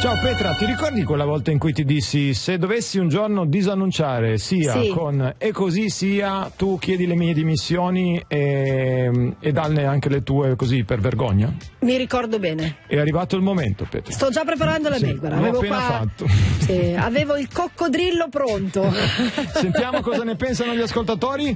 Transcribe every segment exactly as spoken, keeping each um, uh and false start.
Ciao Petra, ti ricordi quella volta in cui ti dissi se dovessi un giorno disannunciare sia sì. con e così sia, tu chiedi le mie dimissioni e, e dalle anche le tue così per vergogna? Mi ricordo bene. È arrivato il momento, Petra. Sto già preparando la sì, mail, guarda. l'ho Avevo appena qua... fatto. Sì, avevo il coccodrillo pronto. Sentiamo cosa ne pensano gli ascoltatori.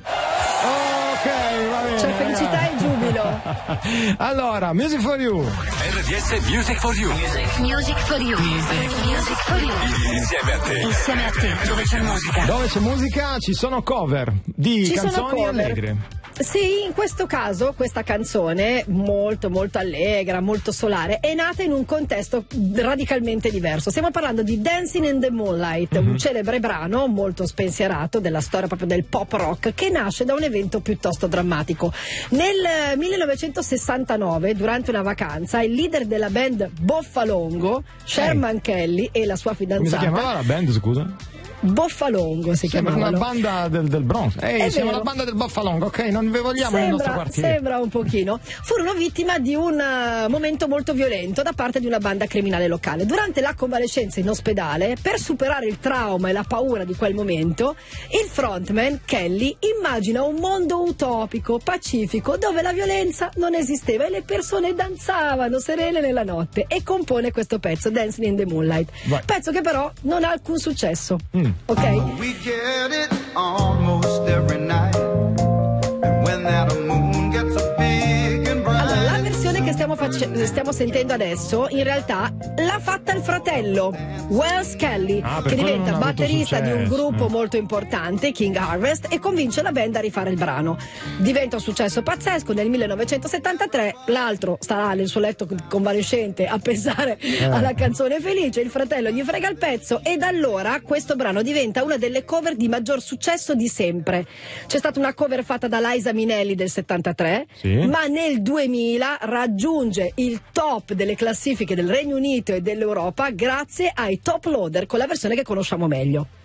Ok, va bene. C'è felicità e giubilo. Allora, Music for You. R D S Music for You. Music, music for you. Music, music for you. Insieme a te. Insieme a te, dove c'è musica. Dove c'è musica ci sono cover di Ci sono canzoni cover. allegre. Sì, in questo caso questa canzone molto molto allegra, molto solare, è nata in un contesto radicalmente diverso. Stiamo parlando di Dancing in the Moonlight, Mm-hmm. un celebre brano molto spensierato della storia proprio del pop rock che nasce da un evento piuttosto drammatico. Nel millenovecentosessantanove, durante una vacanza, il leader della band Boffalongo, Sherman Kelly, e la sua Come si fidanzata chiamava la band, scusa? Boffalongo si Sembra chiamavano. una banda del, del Bronx. Ehi, È siamo vero. la banda del Boffalongo, ok? Non vi vogliamo nel nostro Sembra, quartiere. sembra un pochino. Furono vittima di un uh, momento molto violento da parte di una banda criminale locale. Durante la convalescenza in ospedale, per superare il trauma e la paura di quel momento, il frontman Kelly immagina un mondo utopico, pacifico, dove la violenza non esisteva e le persone danzavano serene nella notte, e compone questo pezzo, Dancing in the Moonlight. Vai. Pezzo che però non ha alcun successo. Mm. Ok? We get it almost every night. And when that moon gets a big and bright. Allora, la versione che stiamo, face- stiamo sentendo adesso in realtà l'ha fatta il fratello Wells Kelly, Ah, per che quello diventa non ha avuto batterista di un successo. gruppo Eh. molto importante, King Harvest, e convince la band a rifare il brano. Diventa un successo pazzesco nel millenovecentosettantatré. L'altro sta là nel suo letto convalescente a pensare alla canzone felice, il fratello gli frega il pezzo, e da allora questo brano diventa una delle cover di maggior successo di sempre. C'è stata una cover fatta da Liza Minnelli del settantatré, Sì. ma nel duemila raggiunge il top delle classifiche del Regno Unito e dell'Europa grazie ai Top Loader, con la versione che conosciamo meglio.